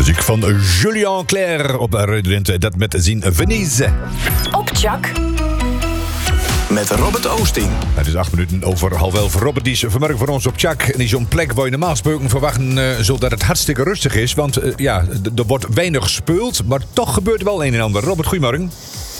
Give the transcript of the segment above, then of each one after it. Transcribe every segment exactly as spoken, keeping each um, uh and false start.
Muziek van Julien Clerc op Radio Drenthe. Dat met zien Venise. Op Tjak. Met Robert Oosting. Het is acht minuten over half elf. Robert die is vanmorgen voor ons op Tjak. En die is zo'n plek waar je normaal gesproken verwachten uh, zodat het hartstikke rustig is. Want uh, ja, d- er wordt weinig gespeeld. Maar toch gebeurt wel een en ander. Robert, goedemorgen.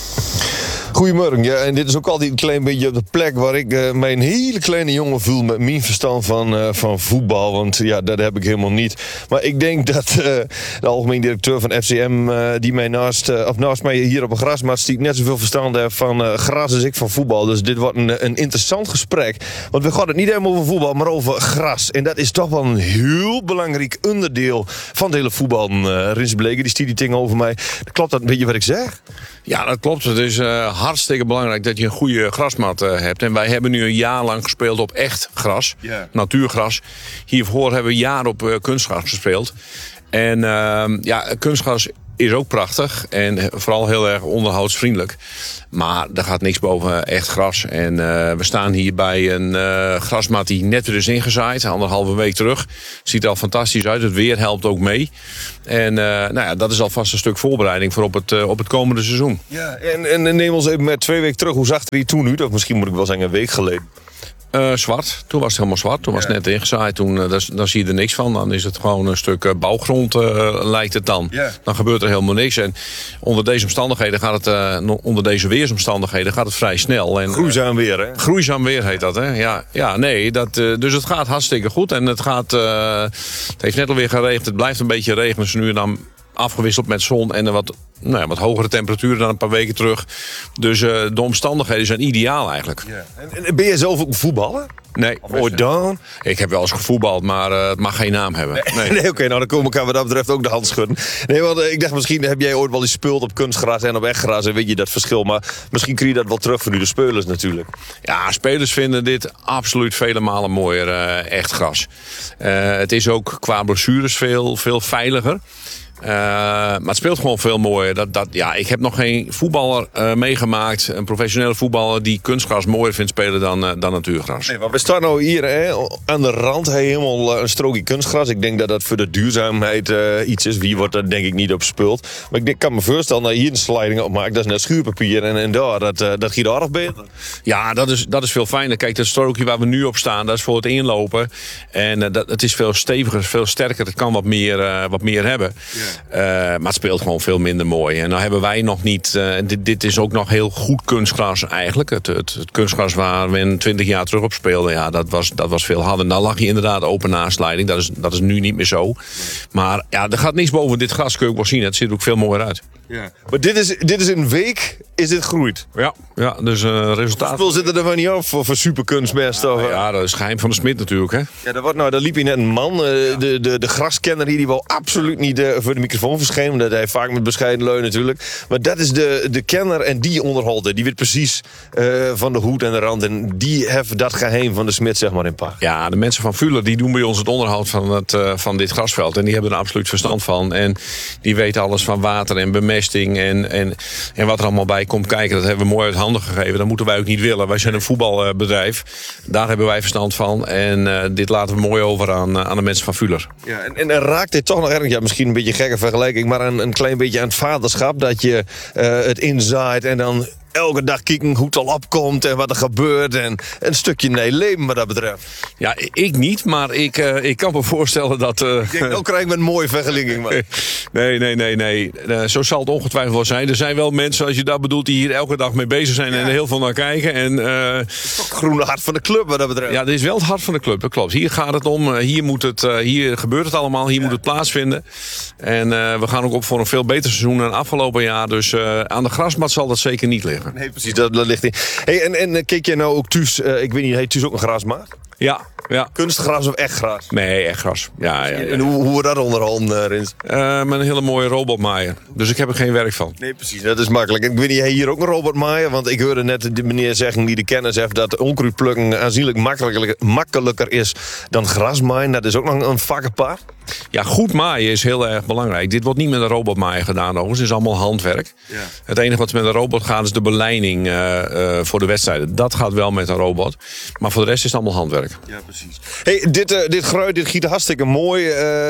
Goedemorgen, ja, en dit is ook altijd een klein beetje op de plek waar ik uh, mij een hele kleine jongen voel met mijn verstand van, uh, van voetbal, want ja, dat heb ik helemaal niet. Maar ik denk dat uh, de algemeen directeur van F C M, uh, die mij naast, uh, of naast mij hier op een grasmat stiet, net zoveel verstand heeft van uh, gras als ik van voetbal. Dus dit wordt een, een interessant gesprek, want we gaan het niet helemaal over voetbal, maar over gras. En dat is toch wel een heel belangrijk onderdeel van het hele voetbal. Uh, Rins Bleker, die stiet die dingen over mij. Klopt dat een beetje wat ik zeg? Ja, dat klopt. Het is uh, hartstikke belangrijk dat je een goede grasmat uh, hebt. En wij hebben nu een jaar lang gespeeld op echt gras, yeah. natuurgras. Hiervoor hebben we een jaar op uh, kunstgras gespeeld. En uh, ja, kunstgras is ook prachtig en vooral heel erg onderhoudsvriendelijk. Maar er gaat niks boven echt gras. En uh, we staan hier bij een uh, grasmat die net weer is ingezaaid. Anderhalve week terug. Ziet er al fantastisch uit. Het weer helpt ook mee. En uh, nou ja, dat is alvast een stuk voorbereiding voor op het, uh, op het komende seizoen. Ja, en, en neem ons even met twee weken terug. Hoe zag het er toen uit? Of misschien moet ik wel zeggen een week geleden. Uh, zwart. Toen was het helemaal zwart. Toen was het ja. net ingezaaid. Toen, uh, daar, daar zie je er niks van. Dan is het gewoon een stuk uh, bouwgrond uh, lijkt het dan. Ja. Dan gebeurt er helemaal niks. En onder deze omstandigheden gaat het, uh, onder deze weersomstandigheden gaat het vrij snel. En, groeizaam weer, hè? Groeizaam weer heet dat, hè? Ja, ja nee. Dat, uh, dus het gaat hartstikke goed. En het gaat, uh, het heeft net alweer geregend. Het blijft een beetje regenen. Dus nu en dan afgewisseld met zon en een wat, nou ja, wat hogere temperaturen dan een paar weken terug. Dus uh, de omstandigheden zijn ideaal eigenlijk. Ja. En, en ben je zelf ook een voetballer? Nee. Ooit dan? Ik heb wel eens gevoetbald, maar uh, het mag geen naam hebben. Nee, nee. nee oké, okay, nou dan kom ik aan wat dat betreft ook de hand schudden. Nee, want uh, ik dacht misschien heb jij ooit wel eens gespeeld op kunstgras en op echt gras en weet je dat verschil. Maar misschien krijg je dat wel terug van nu de spelers natuurlijk. Ja, spelers vinden dit absoluut vele malen mooier, uh, echt gras. Uh, het is ook qua blessures veel, veel veiliger. Uh, maar het speelt gewoon veel mooier. Dat, dat, ja, ik heb nog geen voetballer uh, meegemaakt, een professionele voetballer die kunstgras mooier vindt spelen dan, uh, dan natuurgras. Nee, maar we staan nou hier hè, aan de rand, hè, helemaal een strookje kunstgras. Ik denk dat dat voor de duurzaamheid uh, iets is. Wie wordt daar denk ik niet op gespeeld. Maar ik denk, kan me voorstellen dat je hier een sliding op maakt. Dat is net schuurpapier en, en daar, dat, uh, dat gaat aardig beter. Ja, dat is, dat is veel fijner. Kijk, dat strookje waar we nu op staan, dat is voor het inlopen. En uh, dat, het is veel steviger, veel sterker. Het kan wat meer, uh, wat meer hebben. Ja. Uh, maar het speelt gewoon veel minder mooi. En nou hebben wij nog niet... Uh, dit, dit is ook nog heel goed kunstgras eigenlijk. Het, het, het kunstgras waar we twintig jaar terug op speelden... ja, dat was, dat was veel harder. Dan lag je inderdaad open nasleiding. Dat is, dat is nu niet meer zo. Maar ja, er gaat niks boven dit gras, kun je ook wel zien. Het ziet er ook veel mooier uit. Ja. Maar dit is, dit is in een week, is dit groeit? Ja, ja dus uh, resultaat... Hoeveel zit er ervan niet af voor, voor superkunstmest? Ja, ja, dat is geheim van de smid natuurlijk, hè? Ja, daar, wordt, nou, daar liep je net een man, uh, ja. de, de, de graskenner hier, die wil absoluut niet uh, voor de microfoon verschijnen. Dat hij vaak met bescheiden leun natuurlijk. Maar dat is de, de kenner en die onderhoudt. Die weet precies uh, van de hoed en de rand. En die heeft dat geheim van de smid, zeg maar, in pacht. Ja, de mensen van Fuller, die doen bij ons het onderhoud van, het, uh, van dit grasveld. En die hebben er absoluut verstand van. En die weten alles van water en bemesting. En, en, en wat er allemaal bij komt kijken, dat hebben we mooi uit handen gegeven. Dat moeten wij ook niet willen. Wij zijn een voetbalbedrijf. Daar hebben wij verstand van. En uh, dit laten we mooi over aan, aan de mensen van Fuller. Ja, en, en, en raakt dit toch nog erg, ja, misschien een beetje een gekke vergelijking, maar een, een klein beetje aan het vaderschap. Dat je uh, het inzaait en dan elke dag kijken hoe het al opkomt en wat er gebeurt. En een stukje nee leven wat dat betreft. Ja, ik niet, maar ik, uh, ik kan me voorstellen dat... Uh, ik denk, ook krijg ik met een mooie vergelijking. Maar. Nee, nee, nee, nee. Uh, zo zal het ongetwijfeld wel zijn. Er zijn wel mensen, als je dat bedoelt, die hier elke dag mee bezig zijn. Ja. En er heel veel naar kijken. En, uh, het is toch het groene hart van de club wat dat betreft. Ja, dit is wel het hart van de club, dat klopt. Hier gaat het om. Hier, moet het, uh, hier gebeurt het allemaal. Hier ja. moet het plaatsvinden. En uh, we gaan ook op voor een veel beter seizoen dan afgelopen jaar. Dus uh, aan de grasmat zal dat zeker niet liggen. Nee, precies. Dat, dat ligt in. Hey, en, en keek jij nou ook thuis, uh, ik weet niet, heet thuis ook een grasmaat? Ja, ja. Kunstgras of echt gras? Nee, echt gras. Ja, ja, ja. En hoe, hoe wordt dat onderhand, uh, Rins? Uh, met een hele mooie robotmaaier. Dus ik heb er geen werk van. Nee, precies. Dat is makkelijk. En ik weet niet, hier ook een robotmaaier? Want ik hoorde net de meneer zeggen die de kennis heeft dat onkruidplukken aanzienlijk makkelijker, makkelijker is dan grasmaaien. Dat is ook nog een vak apart. Ja, goed maaien is heel erg belangrijk. Dit wordt niet met een robotmaaier gedaan, overigens. Het is allemaal handwerk. Ja. Het enige wat met een robot gaat is de beleiding uh, uh, voor de wedstrijden. Dat gaat wel met een robot. Maar voor de rest is het allemaal handwerk. Ja, precies. Hey, dit, uh, dit gruit, dit giet hartstikke mooi. Uh,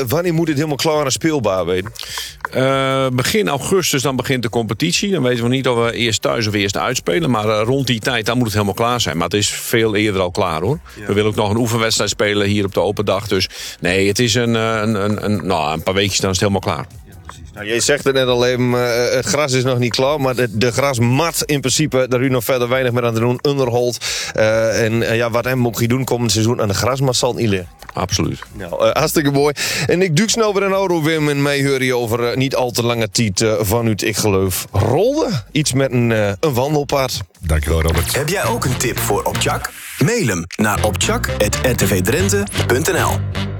wanneer moet dit helemaal klaar en speelbaar weten? Uh, begin augustus dan begint de competitie. Dan weten we niet of we eerst thuis of eerst uitspelen. Maar uh, rond die tijd dan moet het helemaal klaar zijn. Maar het is veel eerder al klaar hoor. Ja. We willen ook nog een oefenwedstrijd spelen hier op de open dag. Dus nee, het is een, een, een, een, nou, een paar weekjes dan is het helemaal klaar. Nou, je zegt het net al even, uh, het gras is nog niet klaar. Maar de, de grasmat in principe, daar u nog verder weinig meer aan te doen. Underhold. Uh, en uh, ja, wat hem moet gaan doen komend seizoen aan de grasmat zal het niet liggen. Absoluut. Nou, uh, hartstikke mooi. En ik duik snel weer een auto, Wim. En mij hoor je over uh, niet al te lange tijd uh, vanuit, ik geloof, Rolde. Iets met een, uh, een wandelpad. Dankjewel, Robert. Heb jij ook een tip voor Opchak? Mail hem naar opchak apenstaartje r t v drenthe punt n l.